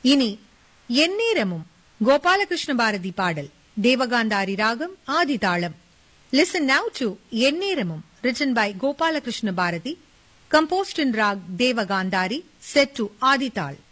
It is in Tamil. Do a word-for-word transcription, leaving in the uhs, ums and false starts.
இனி எந்நேரமும் கோபாலகிருஷ்ண பாரதி பாடல் தேவகாந்தாரி ராகம் ஆதி தாளம். Listen now to எந்நேரமும் written by Gopala Krishna Bharati, composed in rag Devagandhari, set to Adi Tal.